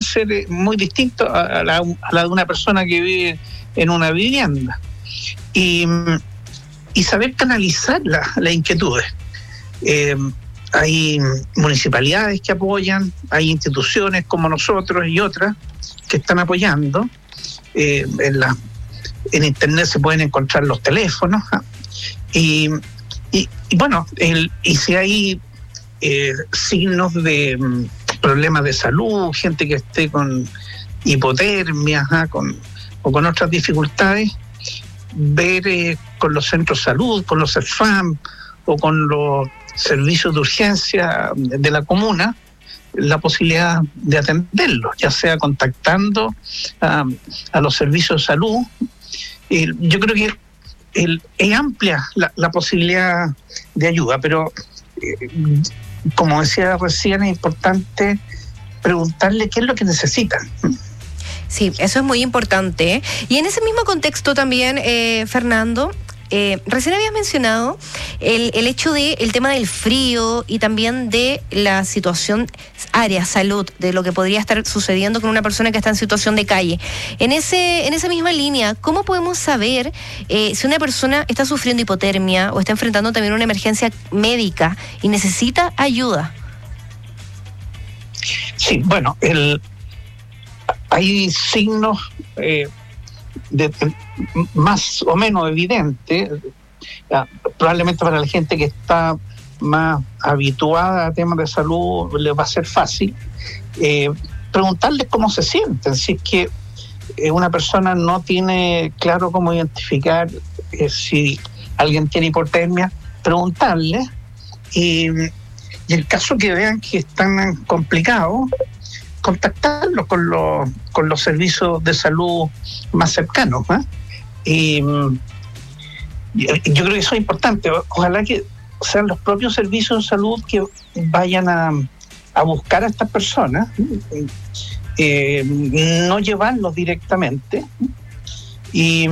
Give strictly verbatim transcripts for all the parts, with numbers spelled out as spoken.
ser eh, muy distinto a la, a la de una persona que vive en una vivienda. Y, y saber canalizar la, las inquietudes. Eh, hay municipalidades que apoyan, hay instituciones como nosotros y otras que están apoyando. Eh, en, la, en internet se pueden encontrar los teléfonos. ¿eh? Y, y, y bueno, el, y si hay eh, signos de um, problemas de salud, gente que esté con hipotermia, ¿eh? con, o con otras dificultades, ver eh, con los centros de salud, con los CEFAM o con los servicios de urgencia de la comuna, la posibilidad de atenderlos, ya sea contactando a, a los servicios de salud. Eh, yo creo que el, es amplia la, la posibilidad de ayuda, pero eh, como decía recién, es importante preguntarle qué es lo que necesitan. Sí, eso es muy importante. Y en ese mismo contexto también, eh, Fernando, eh, recién habías mencionado el, el hecho de el tema del frío y también de la situación área salud, de lo que podría estar sucediendo con una persona que está en situación de calle. En ese, en esa misma línea, ¿cómo podemos saber eh, si una persona está sufriendo hipotermia o está enfrentando también una emergencia médica y necesita ayuda? Sí, bueno, el hay signos eh, de, de, más o menos evidentes, eh, probablemente para la gente que está más habituada a temas de salud les va a ser fácil eh, preguntarles cómo se sienten. Si es que eh, una persona no tiene claro cómo identificar eh, si alguien tiene hipotermia, preguntarle, y, y el caso que vean que están complicados, contactarlos con los con los servicios de salud más cercanos. ¿eh? Y, y yo creo que eso es importante. Ojalá que sean los propios servicios de salud que vayan a, a buscar a estas personas, eh, no llevarlos directamente. Y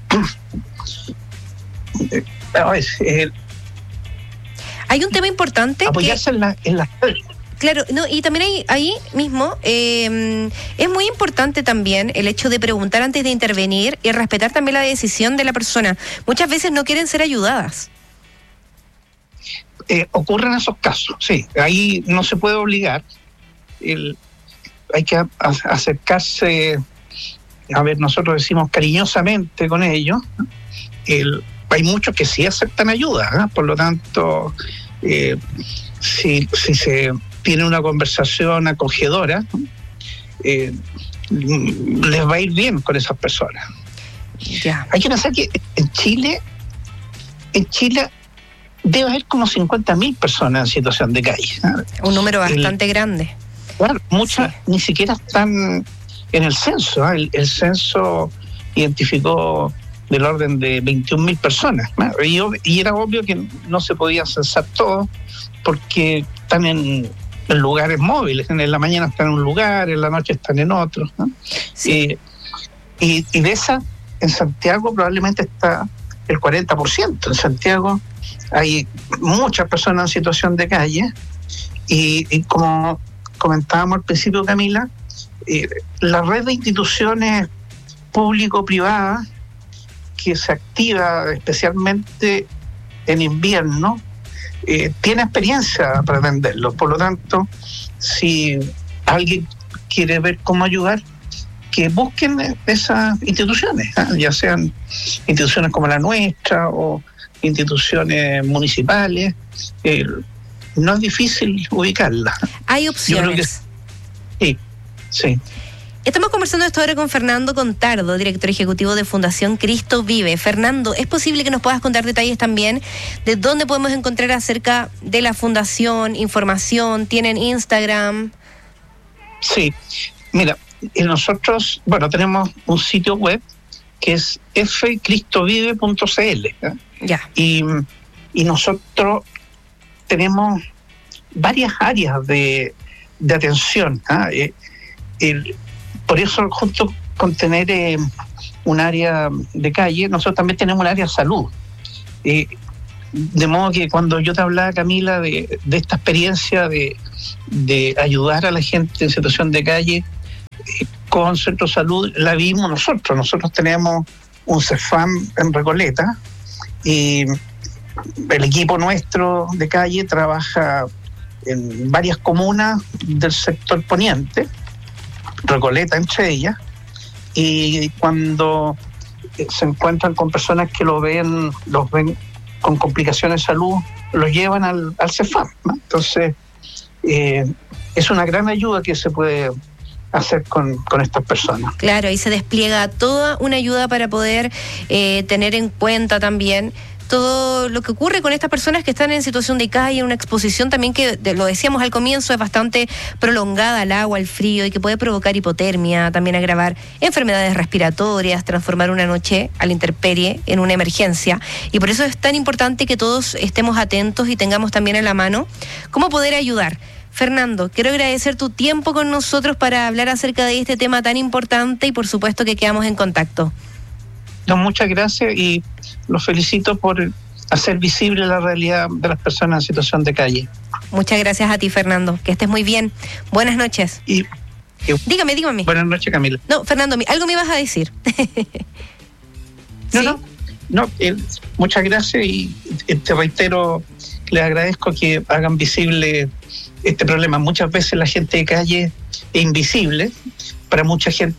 eh, a ver, eh, hay un tema importante apoyarse que... en la, en la Claro, no, y también hay, ahí mismo eh, es muy importante también el hecho de preguntar antes de intervenir y respetar también la decisión de la persona. Muchas veces no quieren ser ayudadas. Eh, ocurren esos casos, sí. Ahí no se puede obligar. El, hay que a, a, acercarse, a ver, nosotros decimos cariñosamente con ellos. El, hay muchos que sí aceptan ayuda, ¿eh? Por lo tanto, eh, si, si se tiene una conversación acogedora, eh, les va a ir bien con esas personas. Ya. Hay que pensar que en Chile, en Chile debe haber como cincuenta mil personas en situación de calle. ¿eh? Un número bastante el, grande. Claro, muchas sí. Ni siquiera están en el censo. ¿eh? El, el censo identificó del orden de veintiún mil personas. ¿eh? Y, y era obvio que no se podían censar todos porque están en en lugares móviles, en la mañana están en un lugar, en la noche están en otro, ¿no? Sí. Eh, y, y de esa, en Santiago probablemente está el cuarenta por ciento. En Santiago hay muchas personas en situación de calle y, y como comentábamos al principio, Camila, eh, la red de instituciones público-privadas que se activa especialmente en invierno, Eh, tiene experiencia para atenderlo. Por lo tanto, si alguien quiere ver cómo ayudar, que busquen esas instituciones, ¿eh? Ya sean instituciones como la nuestra o instituciones municipales. Eh, no es difícil ubicarlas. Hay opciones. Que, sí, sí. Estamos conversando esta hora con Fernando Contardo, director ejecutivo de Fundación Cristo Vive. Fernando, ¿es posible que nos puedas contar detalles también de dónde podemos encontrar acerca de la fundación, información? ¿Tienen Instagram? Sí, mira, nosotros, bueno, tenemos un sitio web que es f cristo vive punto c l. ¿eh? Ya. Y, y nosotros tenemos varias áreas de, de atención. ¿eh? El, Por eso, junto con tener eh, un área de calle, nosotros también tenemos un área de salud. Eh, de modo que cuando yo te hablaba, Camila, de, de esta experiencia de, de ayudar a la gente en situación de calle, con Centro de Salud la vimos nosotros. Nosotros tenemos un CEFAM en Recoleta y el equipo nuestro de calle trabaja en varias comunas del sector poniente, Recoleta entre ellas, y cuando se encuentran con personas que lo ven, los ven con complicaciones de salud, los llevan al, al CEFAM, ¿no? Entonces, eh, es una gran ayuda que se puede hacer con, con estas personas. Claro, y se despliega toda una ayuda para poder eh, tener en cuenta también todo lo que ocurre con estas personas que están en situación de calle, una exposición también que, de, lo decíamos al comienzo, es bastante prolongada al agua, al frío, y que puede provocar hipotermia, también agravar enfermedades respiratorias, transformar una noche a la intemperie en una emergencia. Y por eso es tan importante que todos estemos atentos y tengamos también a la mano cómo poder ayudar. Fernando, quiero agradecer tu tiempo con nosotros para hablar acerca de este tema tan importante y por supuesto que quedamos en contacto. No, muchas gracias y los felicito por hacer visible la realidad de las personas en situación de calle. Muchas gracias a ti, Fernando. Que estés muy bien. Buenas noches. Y, y dígame, dígame. Buenas noches, Camila. No, Fernando, algo me ibas a decir. No, ¿Sí? no, no eh, muchas gracias y eh, te reitero, les agradezco que hagan visible este problema. Muchas veces la gente de calle es invisible para mucha gente.